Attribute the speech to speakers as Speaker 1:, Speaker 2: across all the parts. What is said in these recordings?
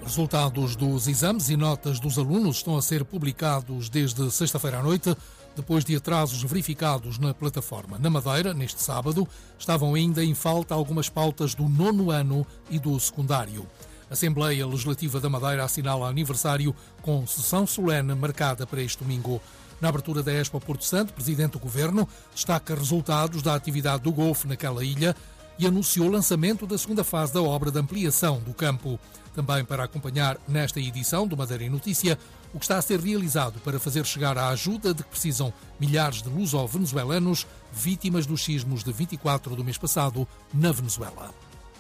Speaker 1: Resultados dos exames e notas dos alunos estão a ser publicados desde sexta-feira à noite, depois de atrasos verificados na plataforma. Na Madeira, neste sábado, estavam ainda em falta algumas pautas do 9º ano e do secundário. A Assembleia Legislativa da Madeira assinala aniversário com sessão solene marcada para este domingo. Na abertura da Expo Porto Santo, o Presidente do Governo destaca resultados da atividade do golfe naquela ilha e anunciou o lançamento da segunda fase da obra de ampliação do campo. Também para acompanhar nesta edição do Madeira em Notícia o que está a ser realizado para fazer chegar a ajuda de que precisam milhares de luso-venezuelanos vítimas dos sismos de 24 do mês passado na Venezuela.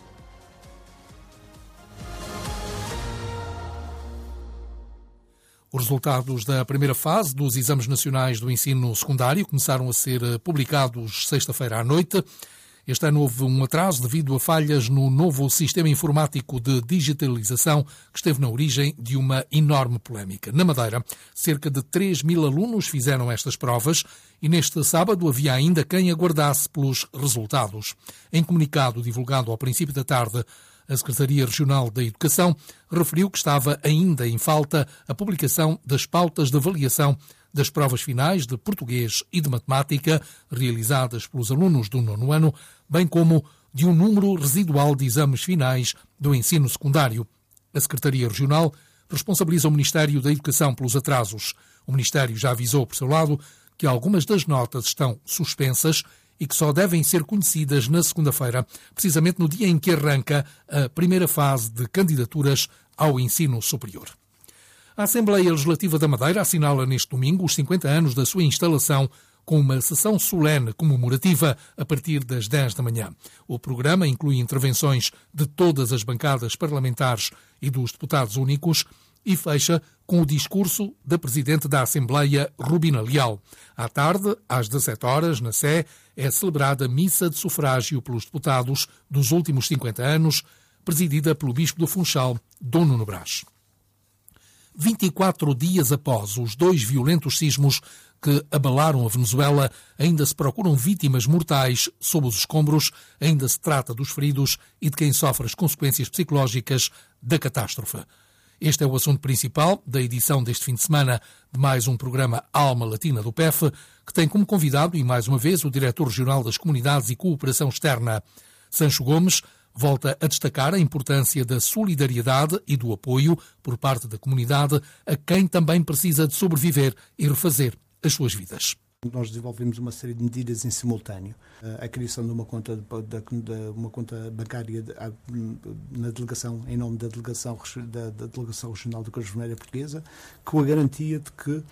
Speaker 1: Os resultados da primeira fase dos exames nacionais do ensino secundário começaram a ser publicados sexta-feira à noite. Este ano houve um atraso devido a falhas no novo sistema informático de digitalização que esteve na origem de uma enorme polémica. Na Madeira, cerca de 3.000 alunos fizeram estas provas e neste sábado havia ainda quem aguardasse pelos resultados. Em comunicado divulgado ao princípio da tarde, a Secretaria Regional da Educação referiu que estava ainda em falta a publicação das pautas de avaliação das provas finais de português e de matemática realizadas pelos alunos do 9º ano, bem como de um número residual de exames finais do ensino secundário. A Secretaria Regional responsabiliza o Ministério da Educação pelos atrasos. O Ministério já avisou, por seu lado, que algumas das notas estão suspensas e que só devem ser conhecidas na segunda-feira, precisamente no dia em que arranca a primeira fase de candidaturas ao ensino superior. A Assembleia Legislativa da Madeira assinala neste domingo os 50 anos da sua instalação com uma sessão solene comemorativa a partir das 10 da manhã. O programa inclui intervenções de todas as bancadas parlamentares e dos deputados únicos e fecha com o discurso da Presidente da Assembleia, Rubina Leal. À tarde, às 17 horas, na Sé, é celebrada missa de sufrágio pelos deputados dos últimos 50 anos, presidida pelo Bispo do Funchal, Dom Nuno Brás. 24 dias após os 2 violentos sismos que abalaram a Venezuela, ainda se procuram vítimas mortais sob os escombros, ainda se trata dos feridos e de quem sofre as consequências psicológicas da catástrofe. Este é o assunto principal da edição deste fim de semana de mais um programa Alma Latina do PEF, que tem como convidado, e mais uma vez, o Diretor Regional das Comunidades e Cooperação Externa. Sancho Gomes volta a destacar a importância da solidariedade e do apoio por parte da comunidade a quem também precisa de sobreviver e refazer as suas vidas.
Speaker 2: Nós desenvolvemos uma série de medidas em simultâneo. A criação de uma conta bancária na delegação, em nome da Delegação Regional da Cruz Vermelha Portuguesa, com a garantia de que